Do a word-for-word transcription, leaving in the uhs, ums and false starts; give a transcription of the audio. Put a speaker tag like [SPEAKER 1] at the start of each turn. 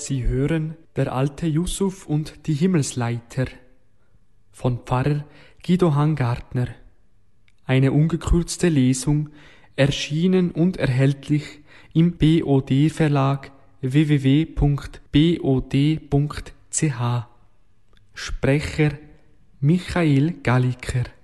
[SPEAKER 1] Sie hören Der alte Yusuf und die Himmelsleiter von Pfarrer Guido Hangartner. Eine ungekürzte Lesung, erschienen und erhältlich im B O D-Verlag w w w punkt b o d punkt c h. Sprecher Michael Galliker.